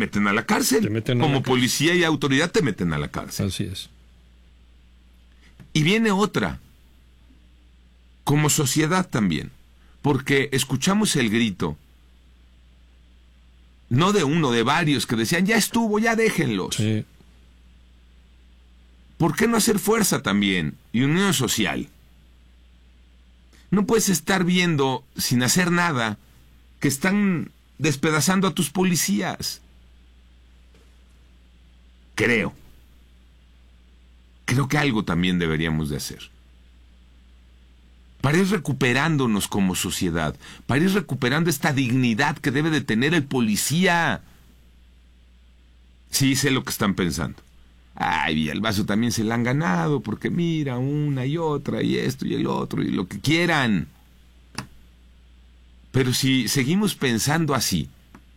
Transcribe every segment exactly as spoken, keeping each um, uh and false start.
meten a la cárcel. Te meten a Como la cárcel. Policía y autoridad te meten a la cárcel. Así es. Y viene otra. Como sociedad también. Porque escuchamos el grito, no de uno, de varios, que decían, ya estuvo, ya déjenlos. Sí. ¿Por qué no hacer fuerza también? Y unión social. No puedes estar viendo, sin hacer nada, que están despedazando a tus policías. Creo. Creo que algo también deberíamos de hacer. Para ir recuperándonos como sociedad, para ir recuperando esta dignidad que debe de tener el policía. Sí, sé lo que están pensando. Ay, Villalbazo también se la han ganado, porque mira, una y otra, y esto y el otro, y lo que quieran. Pero si seguimos pensando así,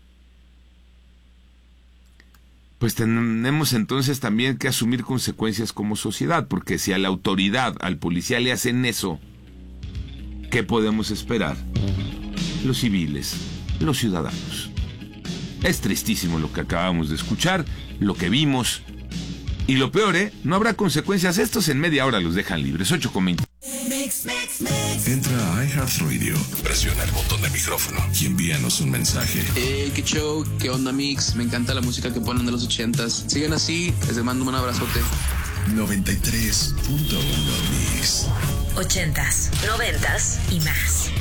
pues tenemos entonces también que asumir consecuencias como sociedad, porque si a la autoridad, al policía le hacen eso, ¿qué podemos esperar? Los civiles, los ciudadanos. Es tristísimo lo que acabamos de escuchar, lo que vimos. Y lo peor, ¿eh? No habrá consecuencias. Estos en media hora los dejan libres. ocho con veinte. Entra a iHeartRadio, presiona el botón de micrófono y envíanos un mensaje. Hey, qué show, qué onda, Mix. Me encanta la música que ponen de los ochentas. Sigan así, les mando un abrazote. noventa y tres punto uno Mix. Ochentas, noventas y más.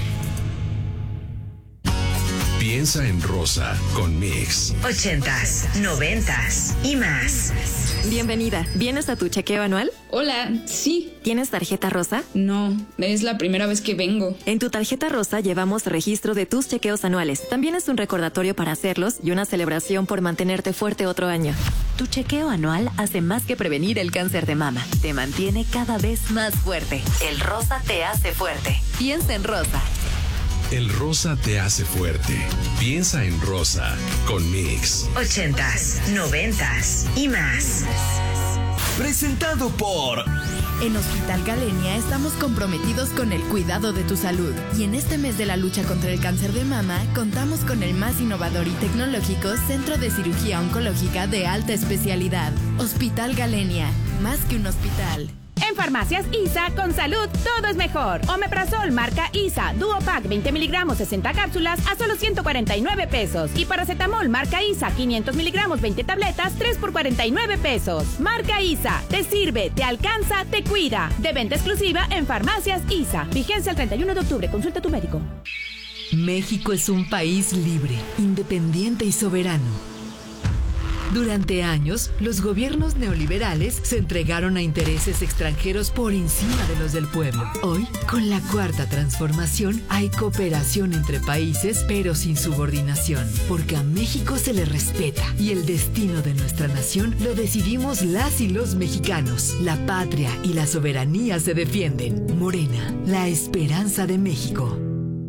Piensa en rosa con Mix. Ochentas, noventas y más. Bienvenida. ¿Vienes a tu chequeo anual? Hola, sí. ¿Tienes tarjeta rosa? No, es la primera vez que vengo. En tu tarjeta rosa llevamos registro de tus chequeos anuales. También es un recordatorio para hacerlos y una celebración por mantenerte fuerte otro año. Tu chequeo anual hace más que prevenir el cáncer de mama. Te mantiene cada vez más fuerte. El rosa te hace fuerte. Piensa en rosa. El rosa te hace fuerte. Piensa en rosa con Mix. Ochentas, noventas y más. Presentado por... En Hospital Galenia estamos comprometidos con el cuidado de tu salud. Y en este mes de la lucha contra el cáncer de mama, contamos con el más innovador y tecnológico Centro de Cirugía Oncológica de alta especialidad. Hospital Galenia, más que un hospital. En Farmacias I S A, con salud, todo es mejor. Omeprazol, marca I S A, Duopack, veinte miligramos, sesenta cápsulas, a solo ciento cuarenta y nueve pesos. Y paracetamol, marca I S A, quinientos miligramos, veinte tabletas, tres por cuarenta y nueve pesos. Marca I S A, te sirve, te alcanza, te cuida. De venta exclusiva en Farmacias I S A. Vigencia el treinta y uno de octubre, consulta a tu médico. México es un país libre, independiente y soberano. Durante años, los gobiernos neoliberales se entregaron a intereses extranjeros por encima de los del pueblo. Hoy, con la cuarta transformación, hay cooperación entre países, pero sin subordinación, porque a México se le respeta y el destino de nuestra nación lo decidimos las y los mexicanos. La patria y la soberanía se defienden. Morena, la esperanza de México.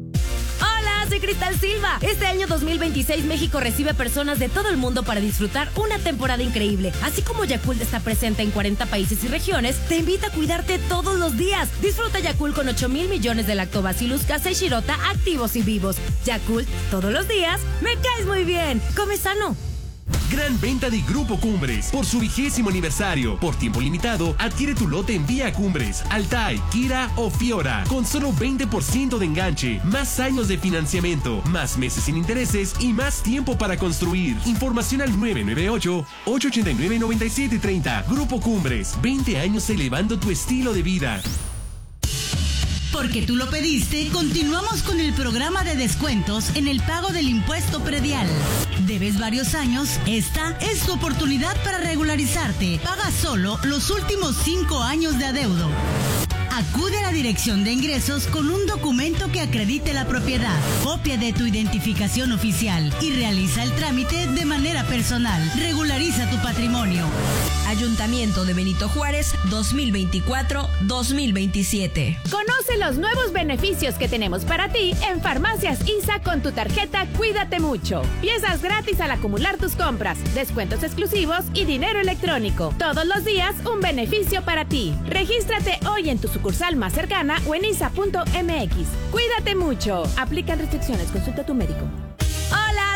Soy Cristal Silva. Este año dos mil veintiséis México recibe personas de todo el mundo para disfrutar una temporada increíble. Así como Yakult está presente en cuarenta países y regiones, te invita a cuidarte todos los días. Disfruta Yakult con ocho mil millones de lactobacillus casei shirota activos y vivos. Yakult, todos los días, me caes muy bien. Come sano. Gran venta de Grupo Cumbres. Por su vigésimo aniversario, por tiempo limitado, adquiere tu lote en Vía Cumbres, Altai, Kira o Fiora. Con solo veinte por ciento de enganche, más años de financiamiento, más meses sin intereses y más tiempo para construir. Información al nueve nueve ocho, ocho ocho nueve, nueve siete tres cero. Grupo Cumbres, veinte años elevando tu estilo de vida. Porque tú lo pediste, continuamos con el programa de descuentos en el pago del impuesto predial. ¿Debes varios años? Esta es tu oportunidad para regularizarte. Paga solo los últimos cinco años de adeudo. Acude a la Dirección de Ingresos con un documento que acredite la propiedad, copia de tu identificación oficial y realiza el trámite de manera personal. Regulariza tu patrimonio. Ayuntamiento de Benito Juárez, dos mil veinticuatro a dos mil veintisiete. Conoce los nuevos beneficios que tenemos para ti en Farmacias I S A con tu tarjeta Cuídate Mucho. Piezas gratis al acumular tus compras, descuentos exclusivos y dinero electrónico. Todos los días un beneficio para ti. Regístrate hoy en tu sucursal más cercana o en isa punto m x. Cuídate mucho. Aplican restricciones. Consulta a tu médico. Hola,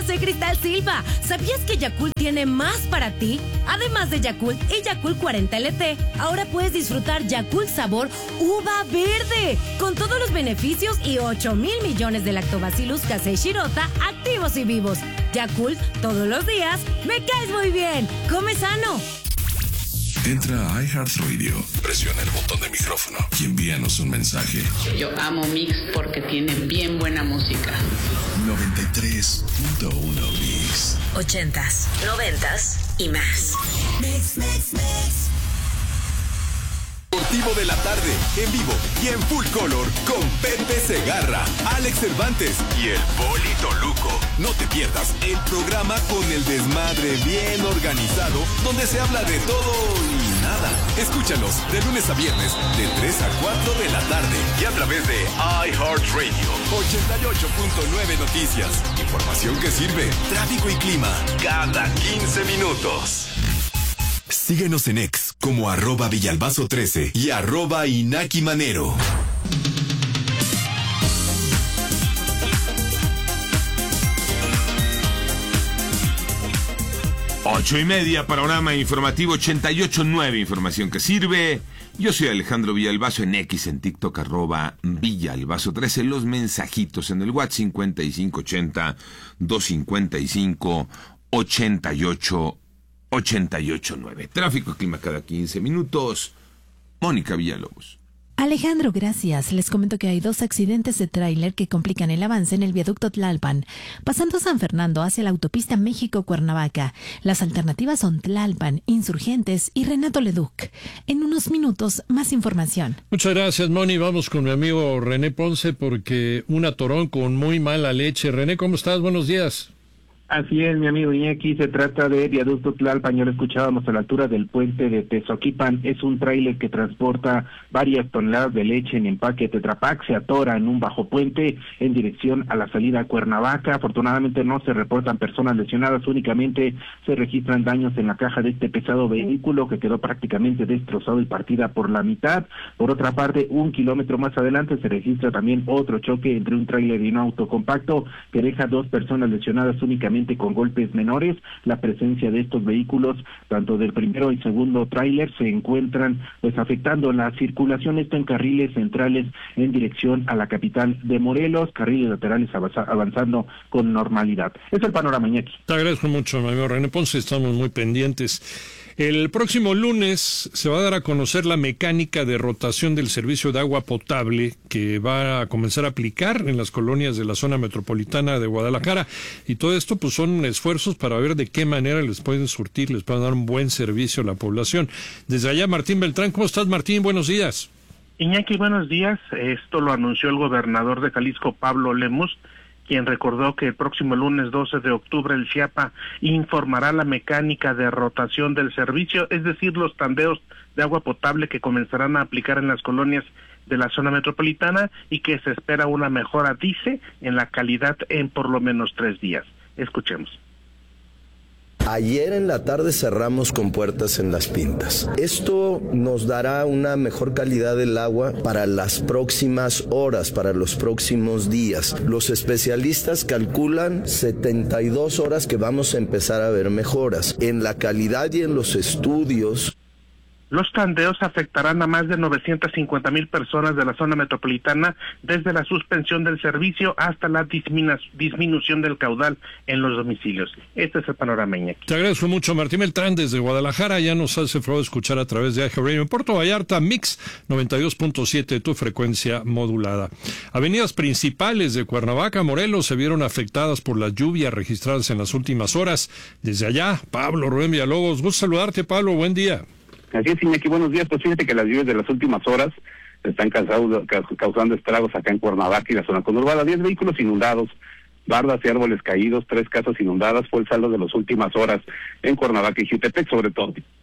soy Cristal Silva. ¿Sabías que Yakult tiene más para ti? Además de Yakult y Yakult cuarenta L T, ahora puedes disfrutar Yakult sabor uva verde, con todos los beneficios y ocho mil millones de lactobacillus casei shirota activos y vivos. Yakult, todos los días, me caes muy bien. Come sano. Entra a iHeartRadio, presiona el botón de micrófono y envíanos un mensaje. Yo amo Mix porque tiene bien buena música. noventa y tres punto uno Mix. Ochentas, noventas y más. Mix, mix, mix. Deportivo de la tarde, en vivo y en full color, con Pepe Segarra, Alex Cervantes y el Polito Luco. No te pierdas el programa con el desmadre bien organizado, donde se habla de todo y nada. Escúchalos de lunes a viernes, de tres a cuatro de la tarde, y a través de iHeartRadio, ochenta y ocho punto nueve Noticias. Información que sirve, tráfico y clima, cada quince minutos. Síguenos en X como arroba Villalbazo trece y arroba Inaki Manero. Ocho y media, panorama informativo ochenta y ocho punto nueve, información que sirve. Yo soy Alejandro Villalbazo en X, en TikTok, arroba Villalbazo trece. Los mensajitos en el WhatsApp cincuenta y cinco ochenta, doscientos cincuenta y cinco, ochenta y ocho ochenta y ocho nueve. Tráfico y clima cada quince minutos. Mónica Villalobos. Alejandro, gracias. Les comento que hay dos accidentes de tráiler que complican el avance en el viaducto Tlalpan, pasando San Fernando hacia la autopista México-Cuernavaca. Las alternativas son Tlalpan, Insurgentes y Renato Leduc. En unos minutos, más información. Muchas gracias, Moni. Vamos con mi amigo René Ponce porque un atorón con muy mala leche. René, ¿cómo estás? Buenos días. Así es, mi amigo Iñaki, se trata de viaducto Tlalpan, ya lo escuchábamos a la altura del puente de Tezoquipan. Es un tráiler que transporta varias toneladas de leche en empaque Tetra Pak, se atora en un bajo puente en dirección a la salida a Cuernavaca. Afortunadamente no se reportan personas lesionadas, únicamente se registran daños en la caja de este pesado vehículo que quedó prácticamente destrozado y partida por la mitad. Por otra parte, un kilómetro más adelante se registra también otro choque entre un tráiler y un auto compacto que deja dos personas lesionadas únicamente con golpes menores. La presencia de estos vehículos, tanto del primero y segundo tráiler, se encuentran pues afectando la circulación, esto en carriles centrales en dirección a la capital de Morelos, carriles laterales avanzando con normalidad. Es el panorama, Iñaki. Te agradezco mucho, mi amigo René Ponce, estamos muy pendientes. El próximo lunes se va a dar a conocer la mecánica de rotación del servicio de agua potable que va a comenzar a aplicar en las colonias de la zona metropolitana de Guadalajara. Y todo esto pues son esfuerzos para ver de qué manera les pueden surtir, les pueden dar un buen servicio a la población. Desde allá, Martín Beltrán. ¿Cómo estás, Martín? Buenos días. Iñaki, buenos días. Esto lo anunció el gobernador de Jalisco, Pablo Lemus, quien recordó que el próximo lunes doce de octubre el CIAPA informará la mecánica de rotación del servicio, es decir, los tandeos de agua potable que comenzarán a aplicar en las colonias de la zona metropolitana y que se espera una mejora, dice, en la calidad en por lo menos tres días. Escuchemos. Ayer en la tarde cerramos con puertas en Las Pintas. Esto nos dará una mejor calidad del agua para las próximas horas, para los próximos días. Los especialistas calculan setenta y dos horas que vamos a empezar a ver mejoras. En la calidad y en los estudios. Los tandeos afectarán a más de novecientas cincuenta mil personas de la zona metropolitana, desde la suspensión del servicio hasta la disminu- disminución del caudal en los domicilios. Este es el panorama, Iñaki. Te agradezco mucho, Martín Beltrán, desde Guadalajara. Ya nos hace favor de escuchar a través de iHeartRadio. En Puerto Vallarta, Mix noventa y dos punto siete, tu frecuencia modulada. Avenidas principales de Cuernavaca, Morelos, se vieron afectadas por las lluvias registradas en las últimas horas. Desde allá, Pablo Rubén Villalobos. Gusto saludarte, Pablo. Buen día. Así es, Iñaki, buenos días. Pues fíjate que las lluvias de las últimas horas están causando, causando estragos acá en Cuernavaca y la zona conurbada. Diez vehículos inundados, bardas y árboles caídos, tres casas inundadas, fue el saldo de las últimas horas en Cuernavaca y Jutepec, sobre todo.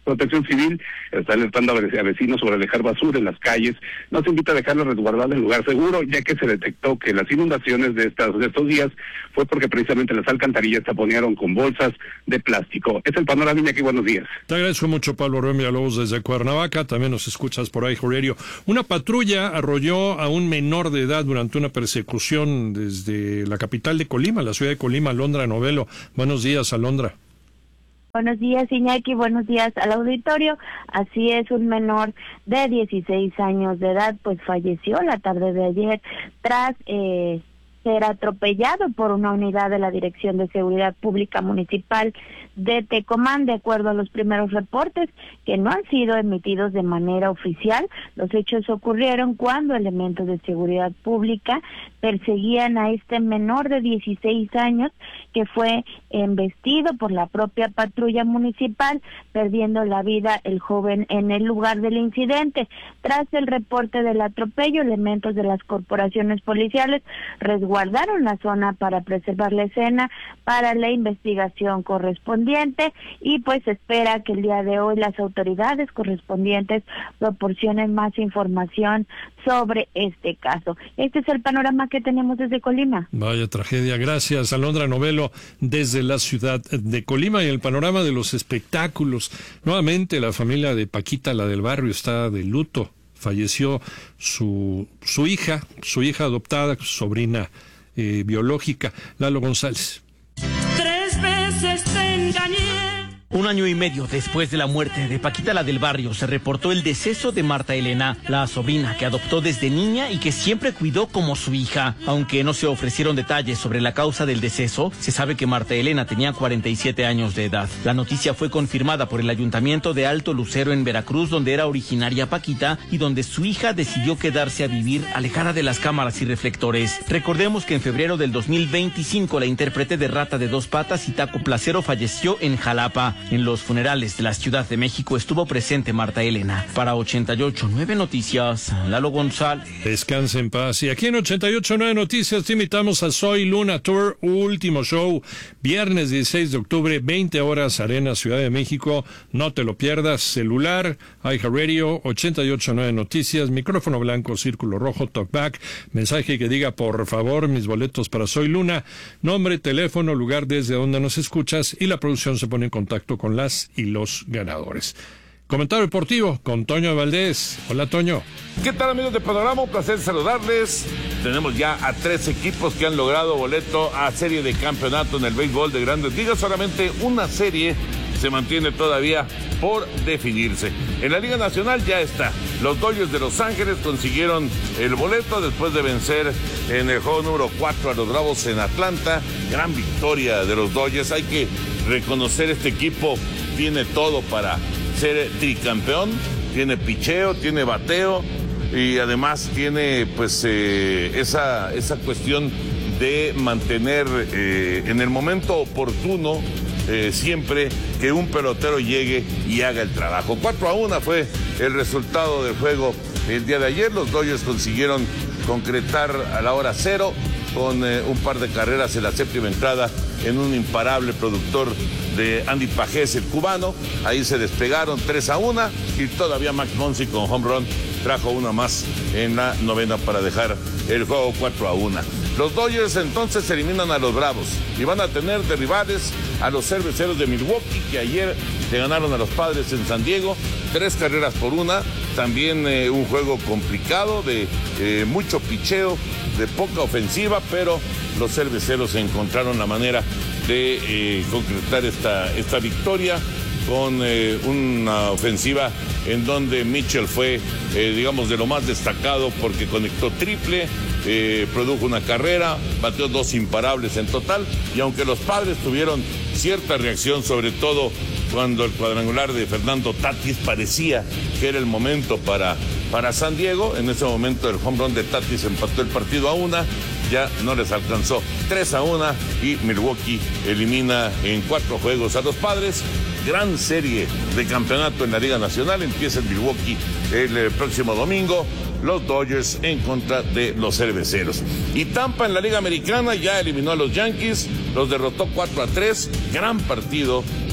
Protección Civil está alertando a vecinos sobre dejar basura en las calles. Nos invita a dejarla resguardada en lugar seguro, ya que se detectó que las inundaciones de, estas, de estos días fue porque precisamente las alcantarillas se taponearon con bolsas de plástico. Es el panorama, Iñaki, buenos días. Te agradezco mucho, Pablo Rubén Villalobos, desde Cuernavaca. También nos escuchas por ahí, Radio. Una patrulla arrolló a un menor de edad durante una persecución desde la capital de Colima, la ciudad de Colima, Alondra Novelo. Buenos días, Alondra. Buenos días, Iñaki, buenos días al auditorio. Así es, un menor de dieciséis años de edad pues falleció la tarde de ayer tras eh, ser atropellado por una unidad de la Dirección de Seguridad Pública Municipal de Tecomán. De acuerdo a los primeros reportes, que no han sido emitidos de manera oficial, los hechos ocurrieron cuando elementos de seguridad pública perseguían a este menor de dieciséis años que fue embestido por la propia patrulla municipal, perdiendo la vida el joven en el lugar del incidente. Tras el reporte del atropello, elementos de las corporaciones policiales resguardaron la zona para preservar la escena para la investigación correspondiente, y pues se espera que el día de hoy las autoridades correspondientes proporcionen más información sobre este caso. Este es el panorama que tenemos desde Colima. Vaya tragedia. Gracias, Alondra Novelo, desde la ciudad de Colima. Y el panorama de los espectáculos. Nuevamente la familia de Paquita, la del barrio, está de luto. Falleció su, su hija, su hija adoptada, su sobrina eh, biológica, Lalo González. Tres veces te engañé. Un año y medio después de la muerte de Paquita, la del barrio, se reportó el deceso de Marta Elena, la sobrina que adoptó desde niña y que siempre cuidó como su hija. Aunque no se ofrecieron detalles sobre la causa del deceso, se sabe que Marta Elena tenía cuarenta y siete años de edad. La noticia fue confirmada por el Ayuntamiento de Alto Lucero en Veracruz, donde era originaria Paquita y donde su hija decidió quedarse a vivir alejada de las cámaras y reflectores. Recordemos que en febrero del dos mil veinticinco la intérprete de Rata de Dos Patas y Taco Placero falleció en Jalapa. En los funerales de la Ciudad de México estuvo presente Marta Elena. Para ochenta y ocho punto nueve Noticias, Lalo González. Descanse en paz. Y aquí en ochenta y ocho punto nueve Noticias te invitamos a Soy Luna Tour, último show, viernes dieciséis de octubre, veinte horas, Arena, Ciudad de México. No te lo pierdas. Celular, iHeartRadio, ochenta y ocho punto nueve Noticias, micrófono blanco, círculo rojo, talkback, mensaje que diga por favor mis boletos para Soy Luna, nombre, teléfono, lugar desde donde nos escuchas, y la producción se pone en contacto con las y los ganadores. Comentario deportivo con Toño Valdés. Hola, Toño. ¿Qué tal, amigos de Panorama? Un placer saludarles. Tenemos ya a tres equipos que han logrado boleto a serie de campeonato en el béisbol de Grandes Ligas. Solamente una serie se mantiene todavía por definirse. En la Liga Nacional ya está. Los Dodgers de Los Ángeles consiguieron el boleto después de vencer en el juego número cuatro a los Bravos en Atlanta. Gran victoria de los Dodgers. Hay que reconocer, este equipo tiene todo para ser tricampeón. Tiene picheo, tiene bateo y además tiene pues eh, esa, esa cuestión de mantener eh, en el momento oportuno eh, siempre que un pelotero llegue y haga el trabajo. cuatro a uno fue el resultado del juego el día de ayer. Los Dodgers consiguieron concretar a la hora cero con eh, un par de carreras en la séptima entrada en un imparable productor de Andy Pajés, el cubano. Ahí se despegaron tres a uno y todavía Max Muncy con home run trajo una más en la novena para dejar el juego cuatro a uno. Los Dodgers entonces eliminan a los Bravos y van a tener de rivales a los Cerveceros de Milwaukee, que ayer le ganaron a los Padres en San Diego, tres carreras por una. También eh, un juego complicado de eh, mucho picheo, de poca ofensiva, pero los Cerveceros encontraron la manera de eh, concretar esta, esta victoria con eh, una ofensiva en donde Mitchell fue, eh, digamos, de lo más destacado porque conectó triple, eh, produjo una carrera, bateó dos imparables en total, y aunque los Padres tuvieron cierta reacción, sobre todo cuando el cuadrangular de Fernando Tatis parecía que era el momento para, para San Diego, en ese momento el home run de Tatis empató el partido a una, ya no les alcanzó, tres a uno, y Milwaukee elimina en cuatro juegos a los Padres. Gran serie de campeonato en la Liga Nacional, empieza en Milwaukee el, el próximo domingo, los Dodgers en contra de los Cerveceros. Y Tampa en la Liga Americana ya eliminó a los Yankees, los derrotó cuatro a tres, gran partido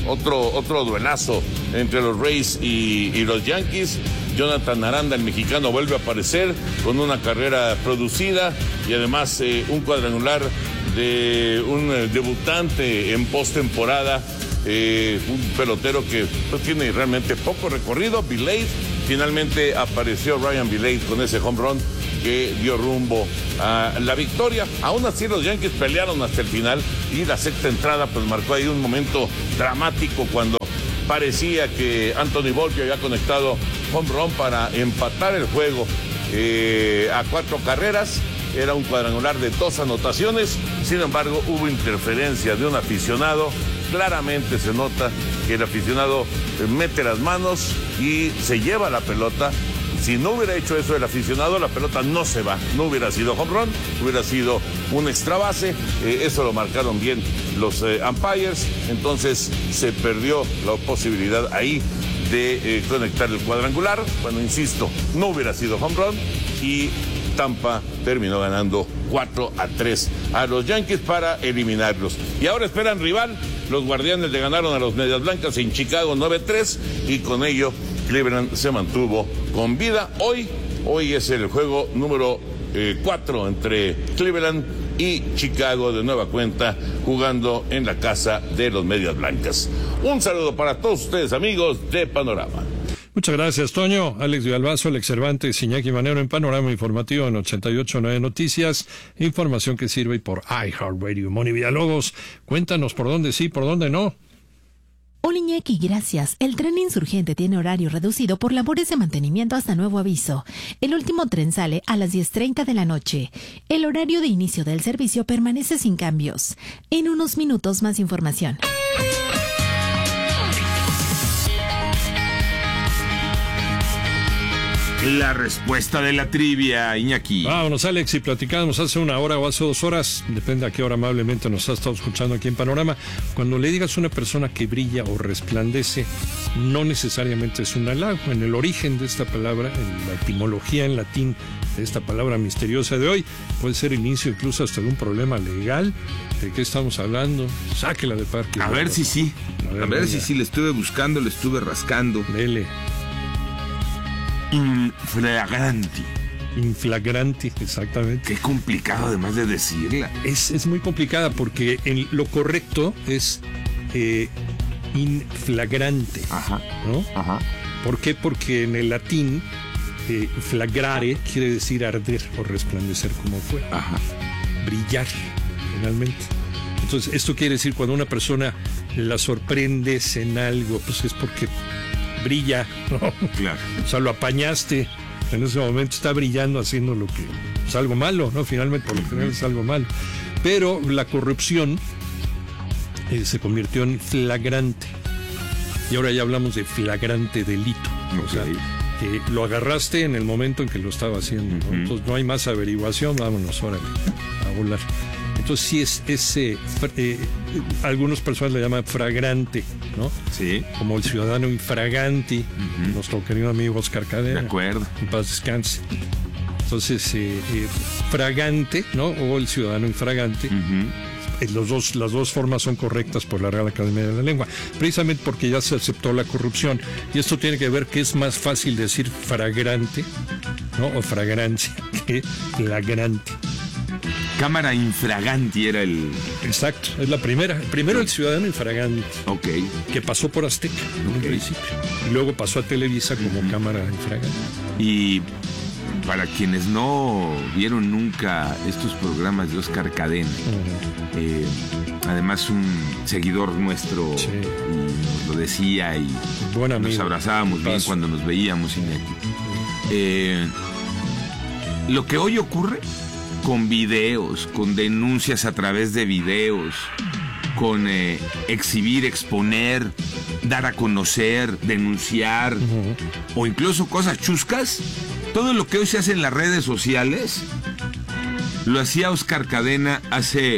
otro, otro duelazo entre los Rays y, y los Yankees. Jonathan Aranda, el mexicano, vuelve a aparecer con una carrera producida y además eh, un cuadrangular de un eh, debutante en postemporada, eh, un pelotero que pues, tiene realmente poco recorrido, Vilade. Finalmente apareció Ryan Vilade con ese home run que dio rumbo a la victoria. Aún así los Yankees pelearon hasta el final y la sexta entrada pues marcó ahí un momento dramático cuando parecía que Anthony Volpe había conectado home run para empatar el juego eh, a cuatro carreras. Era un cuadrangular de dos anotaciones, sin embargo hubo interferencia de un aficionado. Claramente se nota que el aficionado mete las manos y se lleva la pelota. Si no hubiera hecho eso el aficionado, la pelota no se va. No hubiera sido home run, hubiera sido un extra base. Eh, eso lo marcaron bien los eh, umpires. Entonces se perdió la posibilidad ahí de eh, conectar el cuadrangular. Bueno, insisto, no hubiera sido home run y Tampa terminó ganando cuatro a tres a los Yankees para eliminarlos. Y ahora esperan rival. Los Guardianes le ganaron a los Medias Blancas en Chicago nueve a tres y con ello Cleveland se mantuvo con vida. Hoy, hoy es el juego número cuatro eh, entre Cleveland y Chicago de nueva cuenta, jugando en la casa de los Medias Blancas. Un saludo para todos ustedes, amigos de Panorama. Muchas gracias, Toño. Alex Villalbazo, Alex Cervantes, Iñaki Manero en Panorama Informativo en ochenta y ocho punto nueve Noticias. Información que sirve por iHeartRadio. Moni Villalobos, cuéntanos por dónde sí, por dónde no. Hola Iñaki, gracias. El tren Insurgente tiene horario reducido por labores de mantenimiento hasta nuevo aviso. El último tren sale a las diez treinta de la noche. El horario de inicio del servicio permanece sin cambios. En unos minutos más información. La respuesta de la trivia, Iñaki. Vámonos, Alex, y platicábamos hace una hora o hace dos horas, depende a qué hora amablemente nos ha estado escuchando aquí en Panorama. Cuando le digas a una persona que brilla o resplandece, no necesariamente es un halago. En el origen de esta palabra, en la etimología en latín de esta palabra misteriosa de hoy, puede ser inicio incluso hasta de un problema legal. ¿De qué estamos hablando? Sáquela de parque. A ver si sí. A ver, a ver si sí, le estuve buscando, le estuve rascando. Dele. Inflagranti. Inflagranti, exactamente. Qué complicado además de decirla. Es, es muy complicada porque en lo correcto es eh, inflagrante. Ajá. ¿No? Ajá. ¿Por qué? Porque en el latín eh, flagrare quiere decir arder o resplandecer como fue. Ajá. Brillar, finalmente. Entonces, esto quiere decir cuando una persona la sorprendes en algo, pues es porque brilla, ¿no? Claro. O sea, lo apañaste, en ese momento está brillando haciendo lo que es algo malo, ¿no? Finalmente, por lo general es algo malo. Pero la corrupción eh, se convirtió en flagrante. Y ahora ya hablamos de flagrante delito. Okay. O sea, que lo agarraste en el momento en que lo estaba haciendo, ¿no? Uh-huh. Entonces no hay más averiguación, vámonos, órale, a volar. Entonces sí es ese, eh, algunas personas le llaman fragrante, ¿no? Sí. Como el ciudadano infraganti, uh-huh. Nuestro querido amigo Oscar Cadena. De acuerdo. En paz descanse. Entonces, eh, eh, fragante, ¿no? O el ciudadano infragante. Uh-huh. Los dos, las dos formas son correctas por la Real Academia de la Lengua, precisamente porque ya se aceptó la corrupción. Y esto tiene que ver que es más fácil decir fragrante, ¿no? O fragrancia que flagrante. Cámara infraganti era el... Exacto, es la primera. Primero el ciudadano infraganti. Ok. Que pasó por Azteca en un principio. Y luego pasó a Televisa como uh-huh. Cámara infraganti. Y para quienes no vieron nunca estos programas de Oscar Cadena, uh-huh. eh, además un seguidor nuestro, sí. Y nos lo decía y Buen amigo. Nos abrazábamos bien cuando nos veíamos. Uh-huh. Eh, lo que hoy ocurre con videos, con denuncias a través de videos, con eh, exhibir, exponer, dar a conocer, denunciar, uh-huh. o incluso cosas chuscas, todo lo que hoy se hace en las redes sociales, lo hacía Oscar Cadena hace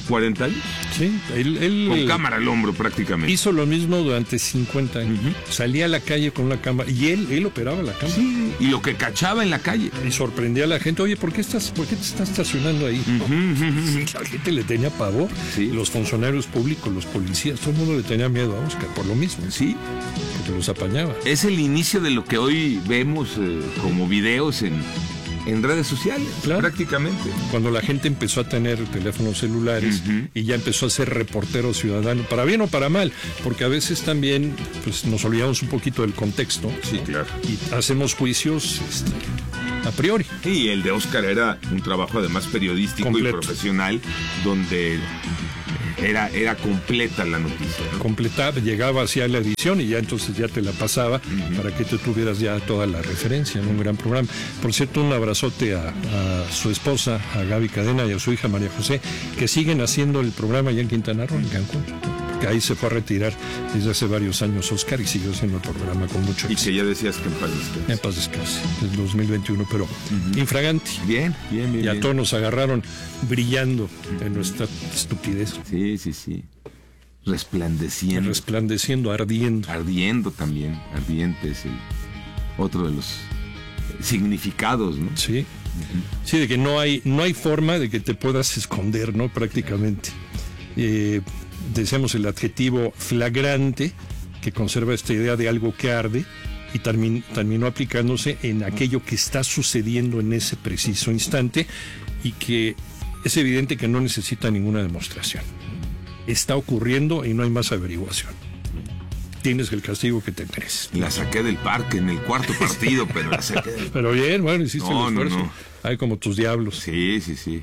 ¿cuarenta años? Sí, él, él con cámara al hombro prácticamente. Hizo lo mismo durante cincuenta años. Uh-huh. Salía a la calle con una cámara y él, él operaba la cámara. Sí, y lo que cachaba en la calle. Y sorprendía a la gente, oye, ¿por qué estás, por qué te estás estacionando ahí? Uh-huh, uh-huh. La gente le tenía pavor. Sí. Los funcionarios públicos, los policías, todo el mundo le tenía miedo a Oscar, por lo mismo. Sí. Porque los apañaba. Es el inicio de lo que hoy vemos eh, como videos en... en redes sociales, claro. Prácticamente. Cuando la gente empezó a tener teléfonos celulares uh-huh. y ya empezó a ser reportero ciudadano, para bien o para mal, porque a veces también pues, nos olvidamos un poquito del contexto. Sí, ¿no? Claro. Y hacemos juicios este, a priori. Y el de Oscar era un trabajo además periodístico completo. Y profesional, donde era, era completa la noticia, ¿no? Completaba, llegaba hacia la edición y ya entonces ya te la pasaba uh-huh. para que tú tuvieras ya toda la referencia en un gran programa. Por cierto, un abrazote a, a su esposa, a Gaby Cadena, y a su hija María José, que siguen haciendo el programa allá en Quintana Roo, en Cancún. Que ahí se fue a retirar desde hace varios años Oscar y siguió haciendo el programa con mucho éxito. Y que ya decías que en paz descanse. En paz descanse, desde dos mil veintiuno, pero uh-huh. infragante. Bien, bien, bien. Y a bien. todos nos agarraron brillando uh-huh. en nuestra estupidez. Sí, sí, sí. Resplandeciendo. Resplandeciendo, ardiendo. Ardiendo también. Ardiente es el otro de los significados, ¿no? Sí. Uh-huh. Sí, de que no hay, no hay forma de que te puedas esconder, ¿no? Prácticamente. Eh, decíamos el adjetivo flagrante, que conserva esta idea de algo que arde y termin, terminó aplicándose en aquello que está sucediendo en ese preciso instante y que es evidente que no necesita ninguna demostración. Está ocurriendo y no hay más averiguación. Tienes el castigo que te mereces. La saqué del parque en el cuarto partido, pero la saqué del... Pero bien, bueno, hiciste no, el esfuerzo. No, no. Hay como tus diablos. Sí, sí, sí.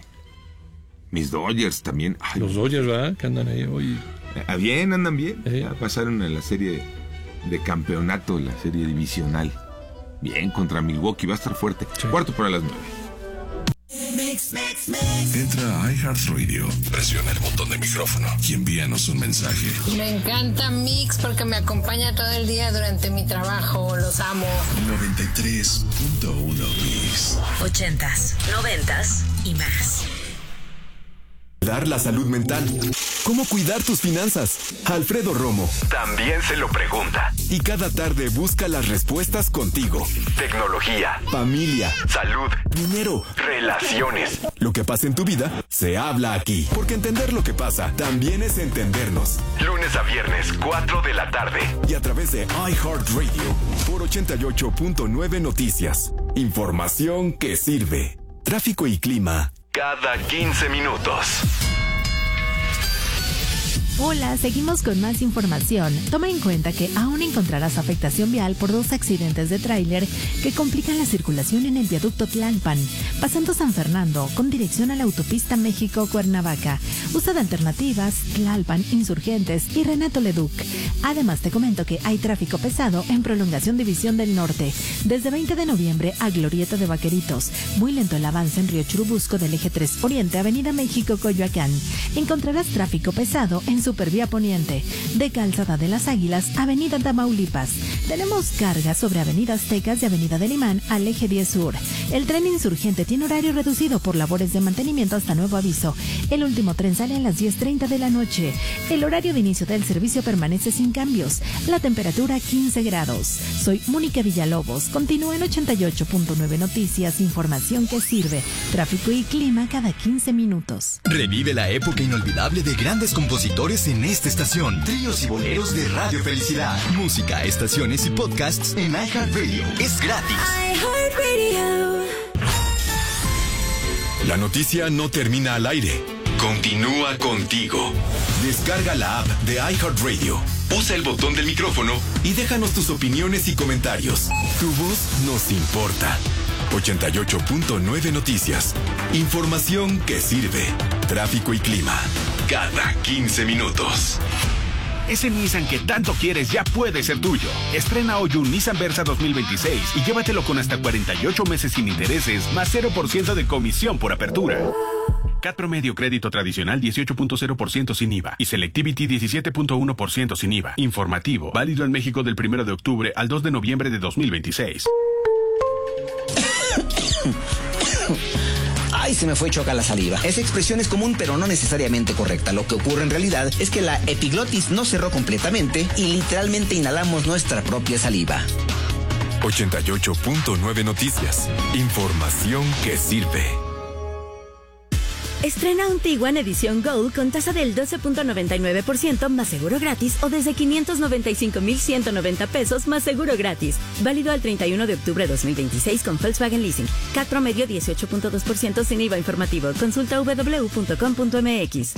Mis Dodgers también. Ay, los Dodgers, ¿verdad? Que andan ahí hoy. Eh, bien, andan bien. Eh. Ya pasaron en la serie de campeonato, la serie divisional. Bien, contra Milwaukee. Va a estar fuerte. Sí. Cuarto para las nueve. Mix, mix, mix. Entra a iHeartRadio, presiona el botón de micrófono y envíanos un mensaje. Me encanta Mix porque me acompaña todo el día durante mi trabajo. Los amo. noventa y tres punto uno Mix. Ochentas, noventas y más. Dar la salud mental. ¿Cómo cuidar tus finanzas? Alfredo Romo también se lo pregunta. Y cada tarde busca las respuestas contigo. Tecnología, familia, salud, dinero, relaciones. Lo que pasa en tu vida, se habla aquí. Porque entender lo que pasa también es entendernos. Lunes a viernes, cuatro de la tarde. Y a través de iHeartRadio por ochenta y ocho punto nueve Noticias. Información que sirve. Tráfico y clima cada quince minutos. Hola, seguimos con más información. Toma en cuenta que aún encontrarás afectación vial por dos accidentes de tráiler que complican la circulación en el viaducto Tlalpan, pasando San Fernando con dirección a la autopista México-Cuernavaca. Usa de alternativas Tlalpan, Insurgentes y Renato Leduc. Además te comento que hay tráfico pesado en prolongación División del Norte, desde veinte de noviembre a Glorieta de Vaqueritos. Muy lento el avance en Río Churubusco del Eje tres Oriente, Avenida México-Coyoacán. Encontrarás tráfico pesado en Supervía Poniente, de Calzada de las Águilas, Avenida Tamaulipas. Tenemos carga sobre Avenida Aztecas y Avenida del Imán al Eje diez Sur. El tren Insurgente tiene horario reducido por labores de mantenimiento hasta nuevo aviso. El último tren sale a las diez treinta de la noche. El horario de inicio del servicio permanece sin cambios. La temperatura quince grados. Soy Mónica Villalobos. Continúa en ochenta y ocho punto nueve Noticias, información que sirve. Tráfico y clima cada quince minutos. Revive la época inolvidable de grandes compositores en esta estación. Tríos y boleros de Radio Felicidad. Música, estaciones y podcasts en iHeartRadio. Es gratis. iHeartRadio. La noticia no termina al aire. Continúa contigo. Descarga la app de iHeartRadio. Usa el botón del micrófono y déjanos tus opiniones y comentarios. Tu voz nos importa. ochenta y ocho punto nueve Noticias. Información que sirve. Tráfico y clima cada quince minutos. Ese Nissan que tanto quieres ya puede ser tuyo. Estrena hoy un Nissan Versa dos mil veintiséis y llévatelo con hasta cuarenta y ocho meses sin intereses, más cero por ciento de comisión por apertura. C A T promedio crédito tradicional dieciocho punto cero por ciento sin I V A y Selectivity diecisiete punto uno por ciento sin I V A. Informativo, válido en México del primero de octubre al dos de noviembre de dos mil veintiséis. Ay, Ay, se me fue choca la saliva. Esa expresión es común, pero no necesariamente correcta. Lo que ocurre en realidad es que la epiglotis no cerró completamente y literalmente inhalamos nuestra propia saliva. ochenta y ocho punto nueve Noticias. Información que sirve. Estrena un Tiguan edición Gold con tasa del doce punto noventa y nueve por ciento más seguro gratis o desde quinientos noventa y cinco mil ciento noventa pesos más seguro gratis. Válido al treinta y uno de octubre de dos mil veintiséis con Volkswagen Leasing. C A T promedio dieciocho punto dos por ciento sin I V A informativo. Consulta w w w punto com punto m x.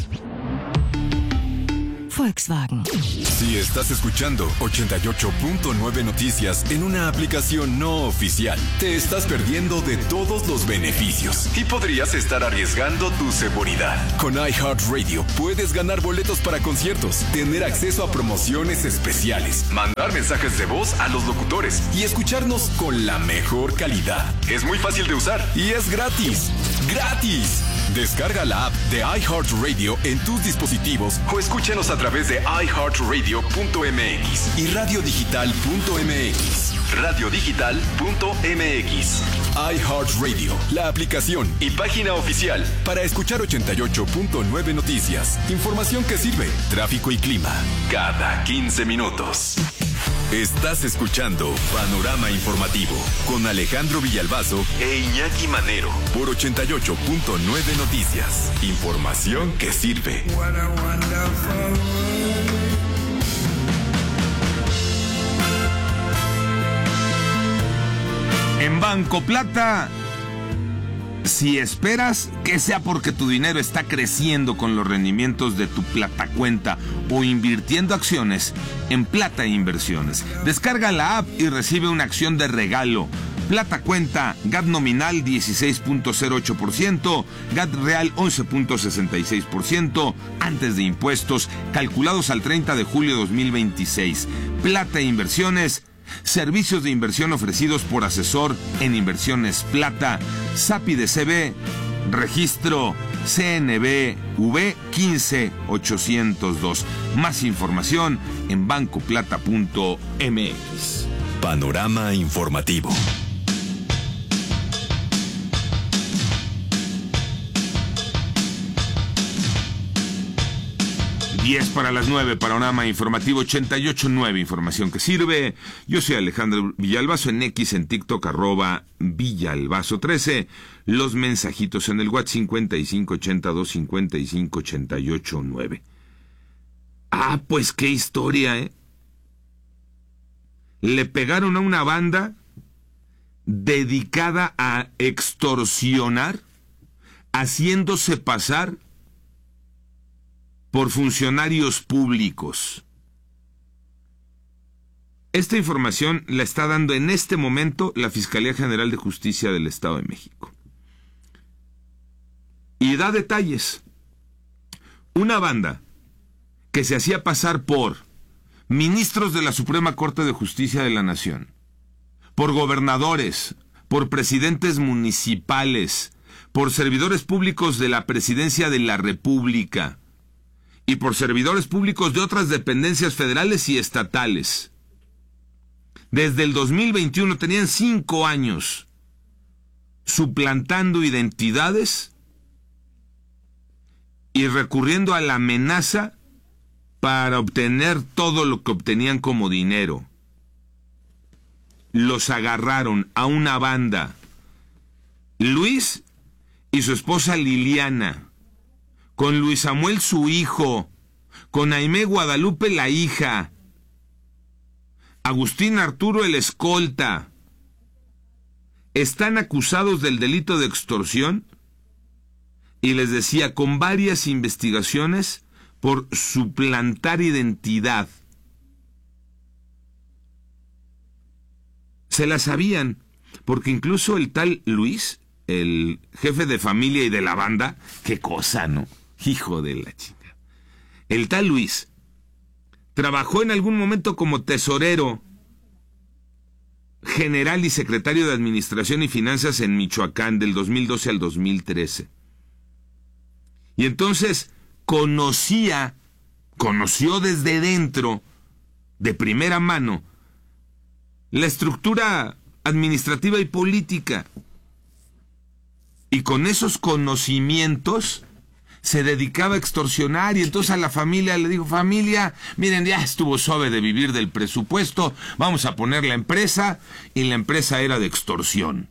Volkswagen. Si estás escuchando ochenta y ocho punto nueve Noticias en una aplicación no oficial, te estás perdiendo de todos los beneficios y podrías estar arriesgando tu seguridad. Con iHeartRadio puedes ganar boletos para conciertos, tener acceso a promociones especiales, mandar mensajes de voz a los locutores y escucharnos con la mejor calidad. Es muy fácil de usar y es gratis. ¡Gratis! Descarga la app de iHeartRadio en tus dispositivos o escúchanos a través de i heart radio punto m x y radio digital punto m x. radio digital punto m x. iHeartRadio, la aplicación y página oficial para escuchar ochenta y ocho punto nueve Noticias. Información que sirve, tráfico y clima, cada quince minutos. Estás escuchando Panorama Informativo con Alejandro Villalbazo e Iñaki Manero por ochenta y ocho punto nueve Noticias. Información que sirve. En Banco Plata, si esperas que sea porque tu dinero está creciendo con los rendimientos de tu Plata Cuenta o invirtiendo acciones, en Plata Inversiones, descarga la app y recibe una acción de regalo. Plata Cuenta, G A T nominal dieciséis punto cero ocho por ciento, G A T real once punto sesenta y seis por ciento, antes de impuestos, calculados al treinta de julio de dos mil veintiséis. Plata Inversiones, servicios de inversión ofrecidos por asesor en Inversiones Plata, S A P I de C B, registro C N B V quince ochocientos dos. Más información en banco plata punto m x. Panorama Informativo. diez para las nueve, Panorama Informativo ochenta y ocho punto nueve, información que sirve. Yo soy Alejandro Villalbazo, en X, en TikTok, arroba Villalbazo trece. Los mensajitos en el WhatsApp cincuenta y cinco ochenta y dos cincuenta y cinco ochenta y ocho nueve. Ah, pues qué historia, ¿eh? Le pegaron a una banda dedicada a extorsionar, haciéndose pasar por funcionarios públicos. Esta información la está dando en este momento la Fiscalía General de Justicia del Estado de México. Y da detalles. Una banda que se hacía pasar por ministros de la Suprema Corte de Justicia de la Nación, por gobernadores, por presidentes municipales, por servidores públicos de la Presidencia de la República, y por servidores públicos de otras dependencias federales y estatales. Desde el dos mil veintiuno tenían cinco años suplantando identidades y recurriendo a la amenaza para obtener todo lo que obtenían como dinero. Los agarraron a una banda, Luis y su esposa Liliana, con Luis Samuel su hijo, con Aimé Guadalupe la hija, Agustín Arturo el escolta. Están acusados del delito de extorsión y les decía, con varias investigaciones por suplantar identidad. Se la sabían, porque incluso el tal Luis, el jefe de familia y de la banda, qué cosa, ¿no? Hijo de la chica. El tal Luis trabajó en algún momento como tesorero general y secretario de Administración y Finanzas en Michoacán del dos mil doce al dos mil trece. Y entonces conocía, conoció desde dentro, de primera mano, la estructura administrativa y política. Y con esos conocimientos se dedicaba a extorsionar, y entonces a la familia le dijo, familia, miren, ya estuvo suave de vivir del presupuesto, vamos a poner la empresa, y la empresa era de extorsión.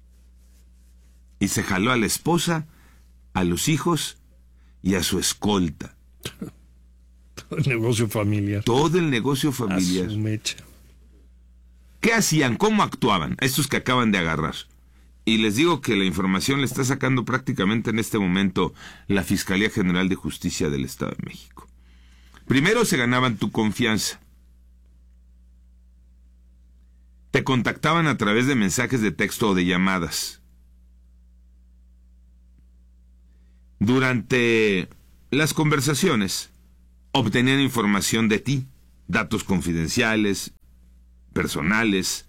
Y se jaló a la esposa, a los hijos y a su escolta. Todo el negocio familiar. Todo el negocio familiar. A su mecha. ¿Qué hacían? ¿Cómo actuaban? Estos que acaban de agarrar. Y les digo que la información la está sacando prácticamente en este momento la Fiscalía General de Justicia del Estado de México. Primero se ganaban tu confianza. Te contactaban a través de mensajes de texto o de llamadas. Durante las conversaciones obtenían información de ti, datos confidenciales, personales.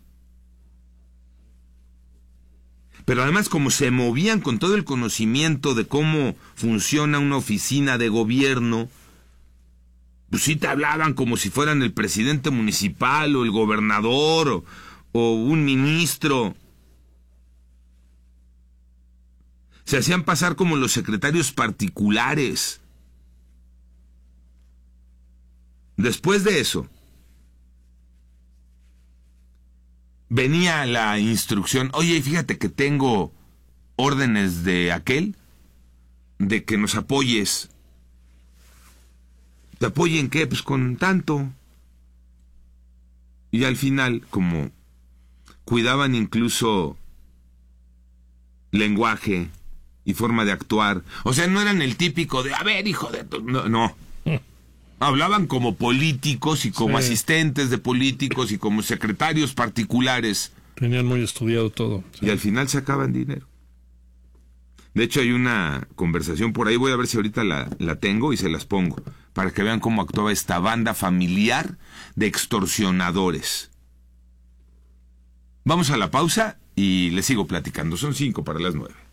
Pero además, como se movían con todo el conocimiento de cómo funciona una oficina de gobierno, pues sí te hablaban como si fueran el presidente municipal o el gobernador o, o un ministro. Se hacían pasar como los secretarios particulares. Después de eso, venía la instrucción, oye, fíjate que tengo órdenes de aquel, de que nos apoyes. ¿Te apoyen qué? Pues con tanto. Y al final, como cuidaban incluso lenguaje y forma de actuar, o sea, no eran el típico de, a ver, hijo de tu... No, no. Hablaban como políticos y como sí. asistentes de políticos y como secretarios particulares. Tenían muy estudiado todo. Sí. Y al final sacaban dinero. De hecho, hay una conversación por ahí, voy a ver si ahorita la, la tengo y se las pongo, para que vean cómo actuaba esta banda familiar de extorsionadores. Vamos a la pausa y les sigo platicando. Son cinco para las nueve.